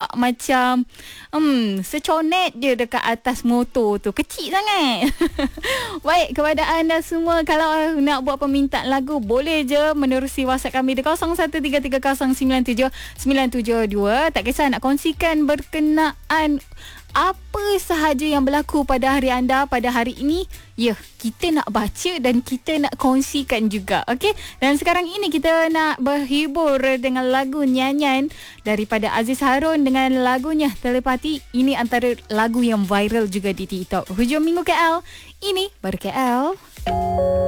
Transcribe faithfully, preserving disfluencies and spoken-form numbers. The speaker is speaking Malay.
nampak macam hmm, seconet je dekat atas motor tu. Kecil sangat. Baik, kepada anda semua, kalau nak buat permintaan lagu, boleh je menerusi WhatsApp kami di kosong satu tiga tiga kosong sembilan tujuh sembilan tujuh dua. Tak kisah nak kongsikan berkenaan apa sahaja yang berlaku pada hari anda pada hari ini. Ya, kita nak baca dan kita nak kongsikan juga. Okey, dan sekarang ini kita nak berhibur dengan lagu nyanyian daripada Aziz Harun dengan lagunya Telepati. Ini antara lagu yang viral juga di TikTok. Hujung minggu K L, ini baru K L.